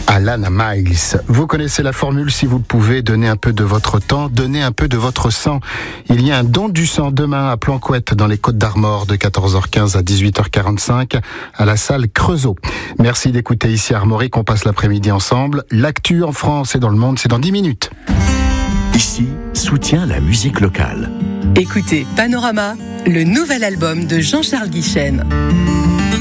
Alana Miles. Vous connaissez la formule, si vous le pouvez, donnez un peu de votre temps, donnez un peu de votre sang. Il y a un don du sang demain à Plancoët dans les Côtes d'Armor de 14h15 à 18h45 à la salle Creusot. Merci d'écouter ici Armorique, on passe l'après-midi ensemble. L'actu en France et dans le monde, c'est dans 10 minutes. Ici, soutient la musique locale. Écoutez Panorama, le nouvel album de Jean-Charles Guichen.